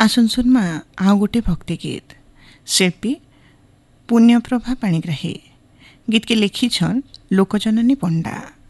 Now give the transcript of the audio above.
आसन सुनमा आउ गोटे भक्ति गीत शिल्पी पुण्यप्रभा पाणिग्राही गीत के लिखिछन लोकजननी पंडा।